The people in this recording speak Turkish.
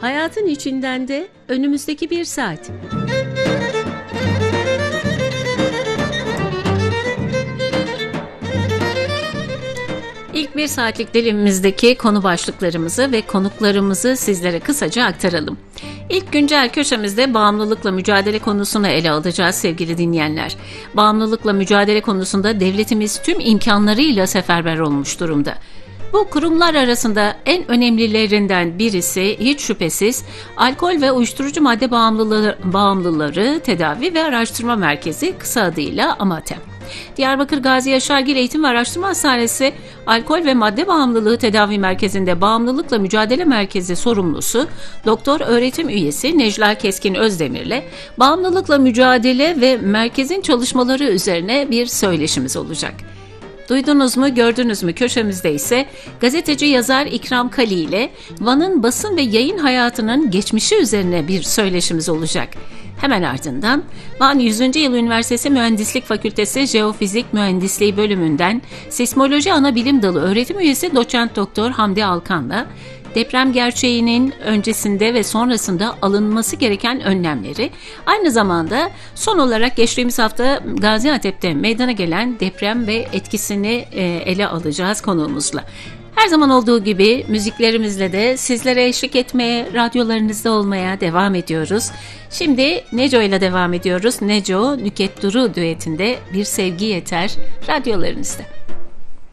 Hayatın içinden de önümüzdeki bir saat. İlk bir saatlik dilimimizdeki konu başlıklarımızı ve konuklarımızı sizlere kısaca aktaralım. İlk güncel köşemizde bağımlılıkla mücadele konusunu ele alacağız sevgili dinleyenler. Bağımlılıkla mücadele konusunda devletimiz tüm imkanlarıyla seferber olmuş durumda. Bu kurumlar arasında en önemlilerinden birisi hiç şüphesiz Alkol ve Uyuşturucu Madde Bağımlıları Tedavi ve Araştırma Merkezi, kısa adıyla AMATEM. Diyarbakır Gazi Yaşargil Eğitim ve Araştırma Hastanesi Alkol ve Madde Bağımlılığı Tedavi Merkezi'nde Bağımlılıkla Mücadele Merkezi sorumlusu Doktor Öğretim Üyesi Necla Keskin Özdemir'le bağımlılıkla mücadele ve merkezin çalışmaları üzerine bir söyleşimiz olacak. Duydunuz mu, gördünüz mü köşemizde ise gazeteci yazar İkram Kali ile Van'ın basın ve yayın hayatının geçmişi üzerine bir söyleşimiz olacak. Hemen ardından Van 100. Yıl Üniversitesi Mühendislik Fakültesi Jeofizik Mühendisliği bölümünden Sismoloji Anabilim Dalı öğretim üyesi Doçent Doktor Hamdi Alkan'la deprem gerçeğinin öncesinde ve sonrasında alınması gereken önlemleri, aynı zamanda son olarak geçtiğimiz hafta Gaziantep'te meydana gelen deprem ve etkisini ele alacağız konuğumuzla. Her zaman olduğu gibi müziklerimizle de sizlere eşlik etmeye, radyolarınızda olmaya devam ediyoruz. Şimdi Neco ile devam ediyoruz. Neco, Nüket Duru düetinde Bir Sevgi Yeter radyolarınızda.